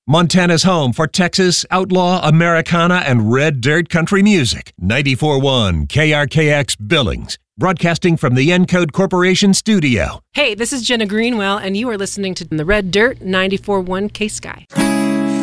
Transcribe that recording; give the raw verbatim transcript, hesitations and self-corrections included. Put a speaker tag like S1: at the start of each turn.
S1: Montana's home for Texas, outlaw, Americana, and red dirt country music. ninety-four point one K R K X Billings, broadcasting from the Encode Corporation studio.
S2: Hey, this is Jenna Greenwell, and you are listening to the Red Dirt ninety-four point one K-Sky.